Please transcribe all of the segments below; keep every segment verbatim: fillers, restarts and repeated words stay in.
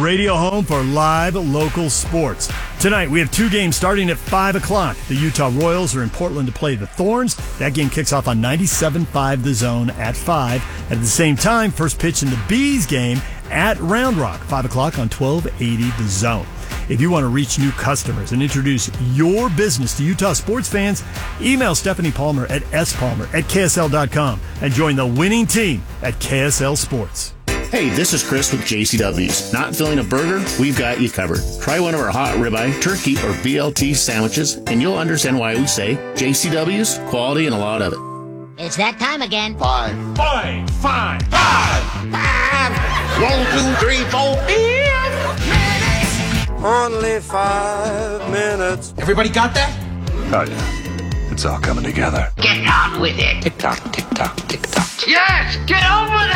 radio home for live local sports. Tonight, we have two games starting at five o'clock. The Utah Royals are in Portland to play the Thorns. That game kicks off on ninety-seven point five The Zone at five. At the same time, first pitch in the Bees game at Round Rock, five o'clock on twelve eighty The Zone. If you want to reach new customers and introduce your business to Utah sports fans, email Stephanie Palmer at s palmer at k s l dot com and join the winning team at K S L Sports. Hey, this is Chris with J C W's. Not feeling a burger? We've got you covered. Try one of our hot ribeye, turkey, or B L T sandwiches, and you'll understand why we say J C W's, quality, and a lot of it. It's that time again. Five. Five. Five. Five. Five. One, two, three, four, five. Minutes. Only five minutes. Everybody got that? Oh, yeah. It's all coming together. Get on with it. Tick tock, tick tock, tick tock. Yes, get on with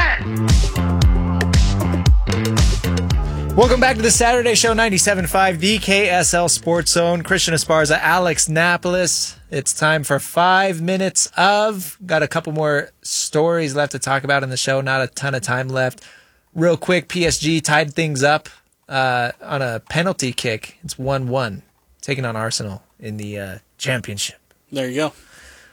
it. Welcome back to the Saturday Show, ninety-seven point five, the K S L Sports Zone. Christian Esparza, Alex Napolis. It's time for five minutes of. Got a couple more stories left to talk about in the show. Not a ton of time left. Real quick, P S G tied things up uh, on a penalty kick. It's one one, taking on Arsenal in the uh, championship. There you go.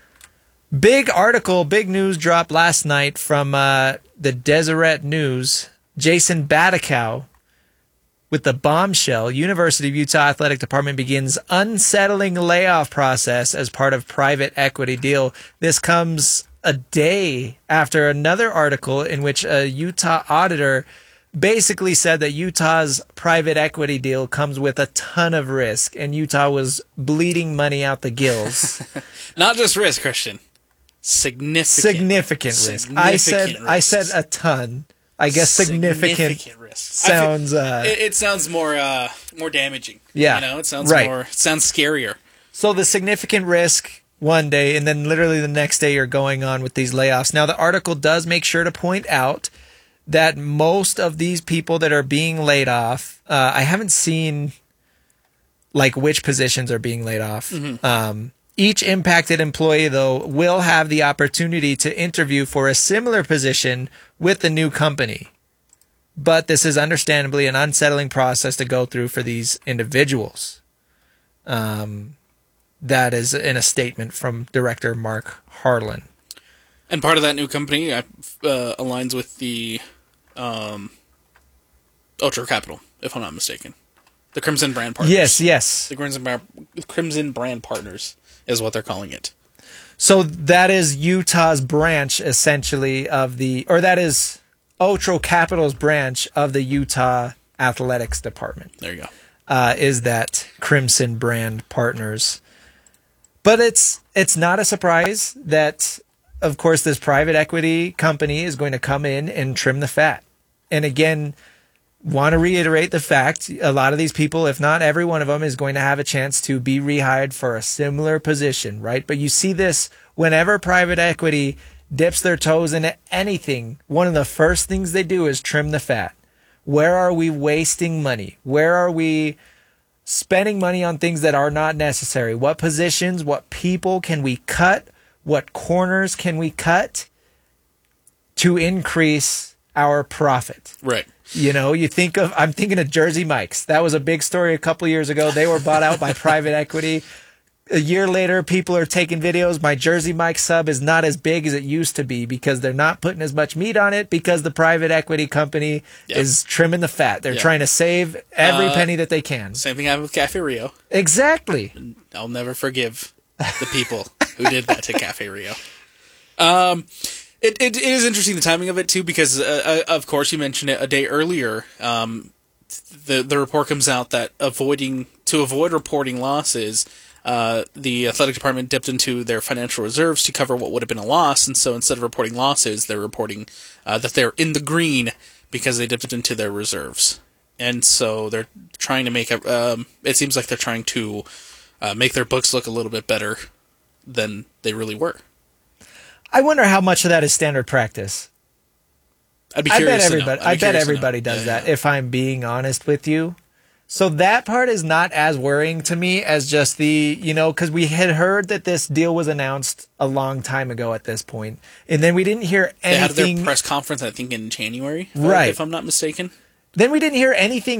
Big article, big news drop last night from uh, the Deseret News. Jason Batakow with the bombshell. University of Utah Athletic Department begins unsettling layoff process as part of private equity deal. This comes a day after another article in which a Utah auditor basically said that Utah's private equity deal comes with a ton of risk, and Utah was bleeding money out the gills. Not just risk, Christian. Significant. Significant risk. Significant I said risks. I said a ton. I guess significant, significant risk. sounds. Uh, it, it sounds more uh, more damaging. Yeah, you know, it sounds right. more. It sounds scarier. So the significant risk one day, and then literally the next day, you're going on with these layoffs. Now the article does make sure to point out that most of these people that are being laid off, uh, I haven't seen like which positions are being laid off. Mm-hmm. Um, each impacted employee, though, will have the opportunity to interview for a similar position with the new company. But this is understandably an unsettling process to go through for these individuals. Um, that is in a statement from Director Mark Harlan. And part of that new company uh, aligns with the um, Ultra Capital, if I'm not mistaken. The Crimson Brand Partners. Yes, yes. The Crimson, Brand, Crimson Brand Partners is what they're calling it. So that is Utah's branch, essentially, of the, or that is Ultra Capital's branch of the Utah Athletics Department. There you go. Uh, is that Crimson Brand Partners. But it's it's not a surprise that, of course, this private equity company is going to come in and trim the fat. And again, want to reiterate the fact, a lot of these people, if not every one of them, is going to have a chance to be rehired for a similar position, right? But you see this whenever private equity dips their toes into anything, one of the first things they do is trim the fat. Where are we wasting money? Where are we spending money on things that are not necessary? What positions, what people can we cut? What corners can we cut to increase our profit? Right. You know, you think of, I'm thinking of Jersey Mike's. That was a big story a couple years ago. They were bought out by private equity. A year later, people are taking videos. My Jersey Mike's sub is not as big as it used to be because they're not putting as much meat on it because the private equity company yep. is trimming the fat. They're yep. trying to save every uh, penny that they can. Same thing happened with Cafe Rio. Exactly. I'll never forgive the people who did that to Cafe Rio. Um, it, it, it is interesting, the timing of it, too, because, uh, of course, you mentioned it a day earlier. Um, the, the report comes out that avoiding to avoid reporting losses, uh, the athletic department dipped into their financial reserves to cover what would have been a loss, and so instead of reporting losses, they're reporting uh, that they're in the green because they dipped it into their reserves. And so they're trying to make, a, um, it seems like they're trying to uh, make their books look a little bit better than they really were. I wonder how much of that is standard practice. I'd be I curious bet everybody. to know. I bet everybody does yeah, that. yeah. If I'm being honest with you, so that part is not as worrying to me as just the, you know, because we had heard that this deal was announced a long time ago at this point, and then we didn't hear anything. They had their press conference, I think, in January, right? If I'm not mistaken. Then we didn't hear anything